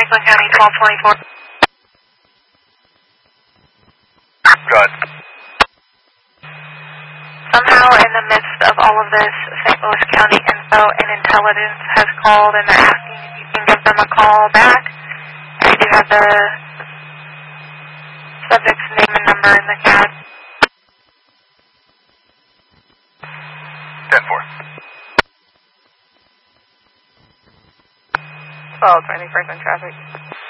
Franklin County 1224. Good. Somehow in the midst of all of this, St. Louis County Info and Intelligence has called and they're asking if you can give them a call back. I do have the subject's name and number in the CAD. 10-4. 1220 Franklin traffic.